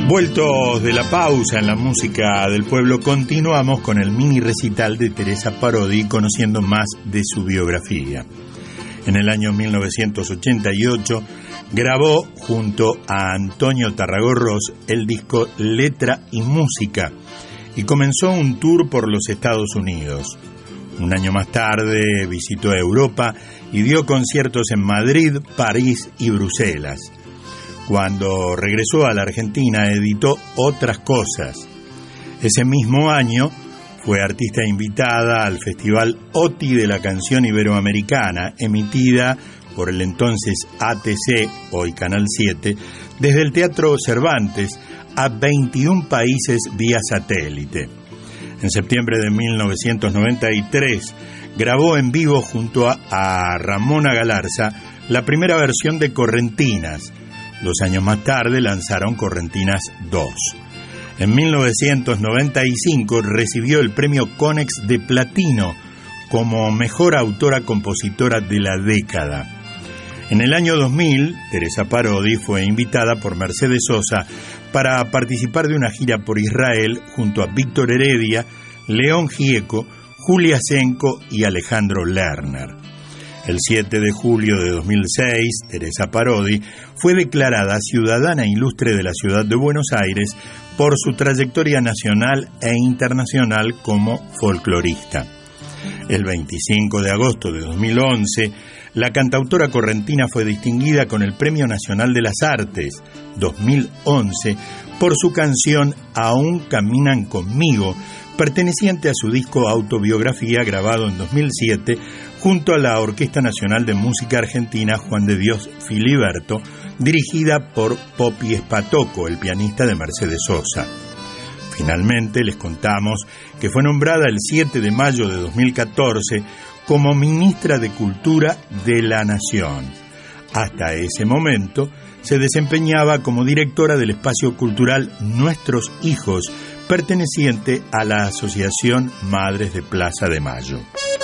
Vueltos de la pausa en la música del pueblo, continuamos con el mini recital de Teresa Parodi, conociendo más de su biografía. En el año 1988 grabó junto a Antonio Tarragorros el disco Letra y Música y comenzó un tour por los Estados Unidos. Un año más tarde visitó Europa y dio conciertos en Madrid, París y Bruselas. Cuando regresó a la Argentina, editó Otras Cosas. Ese mismo año fue artista invitada al Festival OTI de la Canción Iberoamericana, emitida por el entonces ATC, hoy Canal 7, desde el Teatro Cervantes a 21 países vía satélite. En septiembre de 1993 grabó en vivo junto a Ramona Galarza la primera versión de Correntinas. 2 años más tarde lanzaron Correntinas 2. En 1995 recibió el premio Conex de Platino como mejor autora-compositora de la década. En el año 2000, Teresa Parodi fue invitada por Mercedes Sosa para participar de una gira por Israel junto a Víctor Heredia, León Gieco, Julia Senko y Alejandro Lerner. El 7 de julio de 2006, Teresa Parodi fue declarada ciudadana ilustre de la ciudad de Buenos Aires por su trayectoria nacional e internacional como folclorista. El 25 de agosto de 2011, la cantautora correntina fue distinguida con el Premio Nacional de las Artes 2011 por su canción Aún Caminan Conmigo, perteneciente a su disco Autobiografía, grabado en 2007 junto a la Orquesta Nacional de Música Argentina Juan de Dios Filiberto, dirigida por Popi Espatoco, el pianista de Mercedes Sosa. Finalmente les contamos que fue nombrada el 7 de mayo de 2014 como Ministra de Cultura de la Nación. Hasta ese momento se desempeñaba como directora del espacio cultural Nuestros Hijos, perteneciente a la Asociación Madres de Plaza de Mayo.